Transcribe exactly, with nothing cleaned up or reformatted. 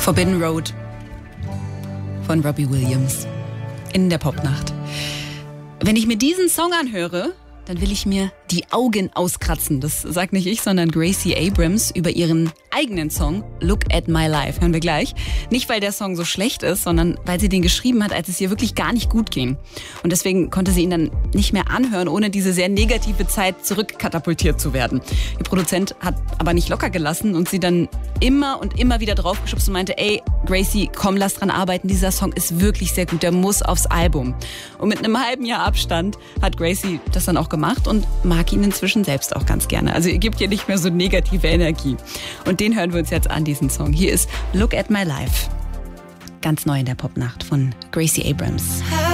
Forbidden Road von Robbie Williams in der Popnacht. Wenn ich mir diesen Song anhöre, dann will ich mir die Augen auskratzen. Das sagt nicht ich, sondern Gracie Abrams über ihren eigenen Song Look at My Life. Hören wir gleich. Nicht, weil der Song so schlecht ist, sondern weil sie den geschrieben hat, als es ihr wirklich gar nicht gut ging. Und deswegen konnte sie ihn dann nicht mehr anhören, ohne diese sehr negative Zeit zurückkatapultiert zu werden. Ihr Produzent hat aber nicht locker gelassen und sie dann immer und immer wieder draufgeschubst und meinte, ey, Gracie, komm, lass dran arbeiten. Dieser Song ist wirklich sehr gut, der muss aufs Album. Und mit einem halben Jahr Abstand hat Gracie das dann auch gemacht und mag ihn inzwischen selbst auch ganz gerne. Also ihr gebt ihr nicht mehr so negative Energie. Und den hören wir uns jetzt an, diesen Song. Hier ist Look at My Life. Ganz neu in der Popnacht von Gracie Abrams.